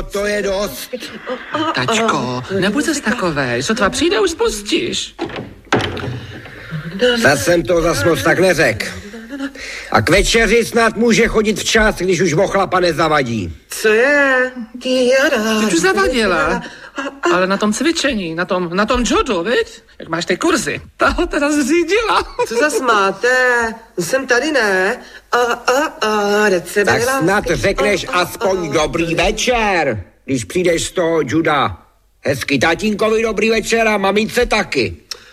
to je dost. Tačko, nebuď zas takovej, sotva přijde, už spustíš. Zas jsem to zas moc tak neřekl. A k večeři snad může chodit včas, když už ochlapa nezavadí. Co je? Teď už zavadila. Ale na tom cvičení, na tom judu, viď? Jak máš ty kurzy. Ta ho teda zřídila. Co zas máte? Jsem tady, ne? Tak snad řekneš aspoň dobrý večer, když přijdeš z toho juda. Hezky tatínkovi dobrý večer a mamince taky.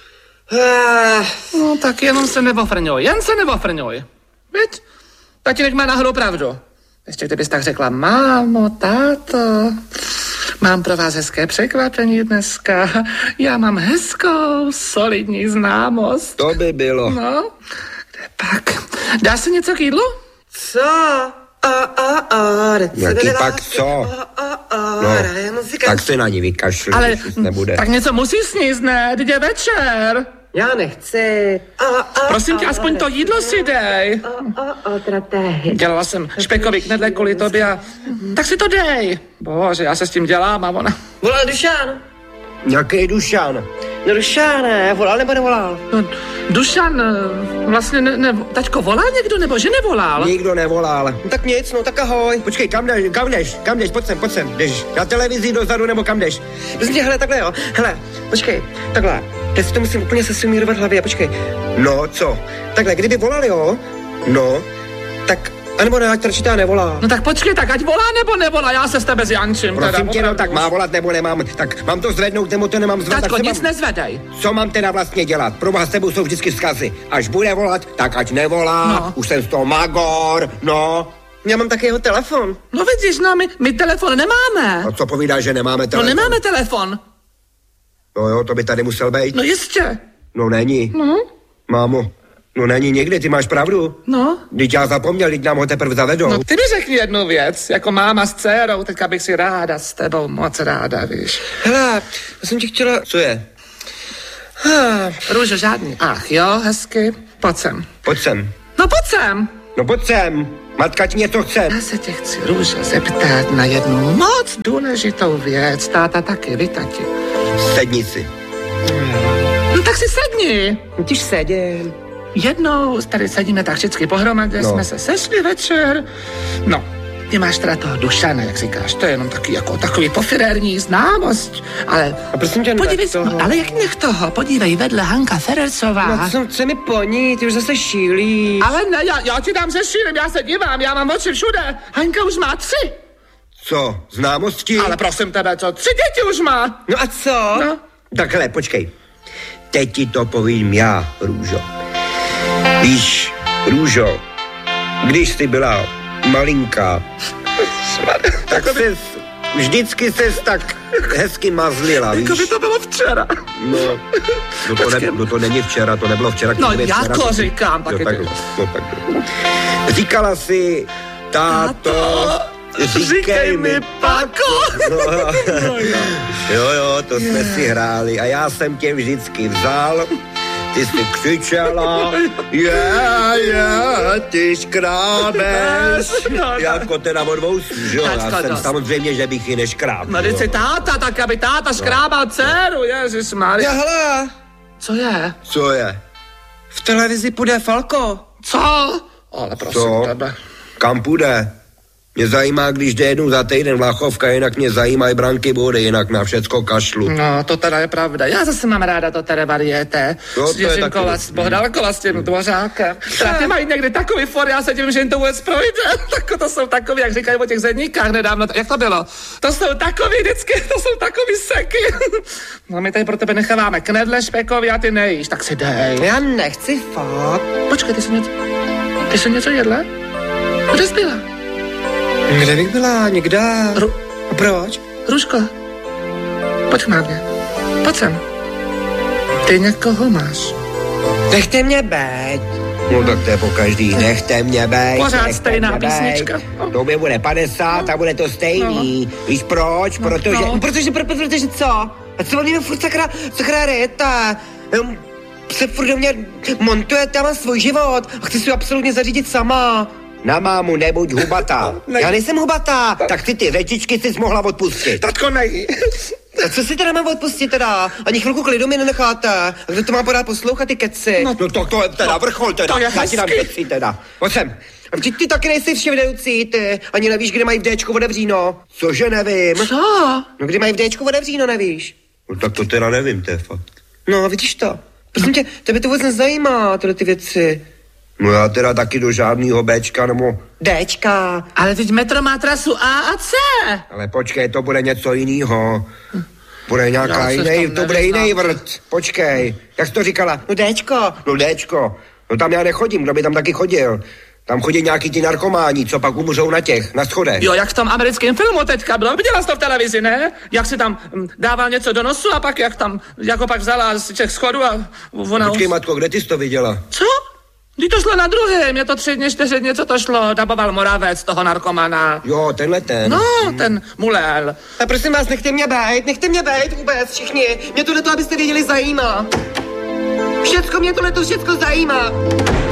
No tak jenom se nevofrňuj, jen se nevofrňuj. Viď? Tatínek má náhodou pravdu. Ještě kdybys tak řekla, mámo, táto, mám pro vás hezké překvapení dneska. Já mám hezkou, solidní známost. To by bylo. No, kde pak? Dáš si něco k jídlu? Co? Jaký pak co? No, tak se na ní vykašli, ale nebude. tak něco musíš sníst, ne? Teď je večer. Já nechci. Prosím tě, aspoň to jídlo si dej. Dělala jsem špekový knedle kvůli tobě a tak si to dej. Bože, já se s tím dělám a ona... Volal Dušan. Jaký Dušan? No Dušan, ne, volal nebo nevolal? No, Dušan, vlastně taťko, volal někdo nebo že nevolal? Nikdo nevolal. No, tak nic, no tak ahoj. Počkej, kam jdeš, pojď sem, jdeš na televizi dozadu nebo kam jdeš? Prostě, hele, takhle jo, hele, počkej, takhle, já si to musím úplně sesumírovat hlavě, počkej. No, co? Takhle, kdyby volal, jo, no, tak, anebo ne, ať radši teda nevolá. No tak počkej, tak ať volá nebo nevolá, já se s tebe zjančím. Prosím tě, no tak má volat nebo nemám, tak mám to zvednout nebo to nemám zvednout. Taťko, nic nezvedej. Co mám teda vlastně dělat? Proboha, s tebou jsou vždycky vzkazy. Až bude volat, tak ať nevolá, no. Už jsem z toho magor, no. Já mám taky jeho telefon. No vidíš, no my telefon nemáme. A co povídáš, že nemáme telefon? No nemáme telefon. No jo, to by tady musel být. No jistě. No není. No. Mámo, no není nikdy, ty máš pravdu. No. Vždyť já zapomněl, vždyť nám ho teprve zavedou. No ty mi řekni jednu věc, jako máma s dcerou, teďka bych si ráda s tebou, moc ráda, víš. Hele, já jsem ti chtěla... Co je? Růžo, žádný. Ach jo, hezky, pojď sem. Pojď sem. No pojď sem. No pojď sem. Matka ti něco chce. Já se tě chci, Růžo, zeptat na jednu moc důležitou věc. Táta taky, vy tati. Sedni si. No tak si sedni. Můžeš sedět. Jednou tady sedíme tak všichni pohromadě, jsme se sešli večer. No, ty máš teda toho Dušana, jak říkáš, to je jenom takový pofirérní známost, ale... A prosím tě, podívej, no, ale jak nech toho, podívej, vedle Hanka Ferercová. No co chce mi po ní, ty už zase šílíš. Ale ne, já ti dám se šílím, já se dívám, já mám oči všude. Hanka už má 3. Co, známosti? Ale prosím tebe, co, 3 děti už má. No a co? No. Takhle, počkej. Teď ti to povím já, Růžo. Víš, Růžo, když jsi byla malinká, tak vždycky ses tak hezky mazlila, víš? Jako by to bylo včera. No to není včera, to nebylo včera. No jako říkám, taky ty. No tak. Říkala si, táto, říkej mi Pako. Jo, to jsme si hráli a já jsem tě vždycky vzal. Ty jsi křičela, ty škrábeš, jako teda od vousu, že jo? Já jsem samozřejmě, že bych ji neškrábl. No teď si táta, tak aby táta škrábal dceru, ježišmarja. Hele. Co je? V televizi půjde Falko. Co? Ale prosím tebe. Kam půjde? Mě zajímá, když jde jednou za týden Vlachovka, jinak mě zajímají branky body, jinak na všecko kašlu. No, to teda je pravda. Já zase mám ráda to teda variété. S Ježinkou s Bohdalkou s tím Dvořákem. Teda ty mají někdy takový for, já se divím, že jim to vůbec projde. Tak to jsou takový, jak říkají o těch zedníkách nedávno. Jak to bylo? To jsou takový vždycky, to jsou takový seky. No my tady pro tebe necháváme knedle špekový a ty nejíš, tak si dej. Já nechci fakt. Počkej, ty jsi něco jedla? Kde jsi byla? Kde bych byla? Někde. A proč? Růžko, pojď k mámě. Pojď sem. Ty někoho máš. Nechte mě být. No tak to je po každý. Nechte mě být. Pořád stejná písnička. To mě bude 50 a bude to stejný. Víš proč? Protože co? A co on mě furt sakra rejete? Se furt do mě montuje, já mám svůj život a chci si ho absolutně zařídit sama. Na mámu nebuď hubatá. Já nejsem hubatá. Tak ty řečičky jsi mohla odpustit. Tatko, nej. A co si teda mám odpustit teda? Ani chvilku klidu mi nenecháte. A kdo to má pořád poslouchat, ty keci? No to je teda vrchol teda. To je Já ti dám hezký. keci teda. Pojď sem. A vždyť ty taky nejsi vševědoucí, ty. Ani nevíš, kde mají v Dčku otevříno. Cože nevím? Co? No kdy mají v Dčku otevříno, nevíš? No tak to teda nevím, to je fakt. No, vidíš to. Prosím tě, tebe to vůbec nezajímá, tyhle ty věci. No já teda taky do žádnýho Bčka nebo... Dčka. Ale teď metro má trasu A a C. Ale počkej, to bude něco jinýho. Bude nějaká Já se v jiný, tom to bude nevyznám. jiný vrt. Počkej, jak jsi to říkala? No Dčko. No Dčko. No tam já nechodím, kdo by tam taky chodil? Tam chodí nějaký ty narkománi, co pak umřou na schodech. Jo, jak v tom americkém filmu teďka bylo. Viděla jsi to v televizi, ne? Jak si tam dával něco do nosu a pak jak tam, jako pak vzala z těch schodů a ona... Počkej, matko, kde ty jsi to viděla? Co? Když to šlo na druhé, mě to 3 dny, 4 dny, co to šlo, daboval Moravec, toho narkomana. Jo, tenhle ten. No, ten mulel. A prosím vás, nechte mě bejt vůbec všichni. Mě tohleto, abyste věděli, zajímá. Všecko mě tohleto zajímá.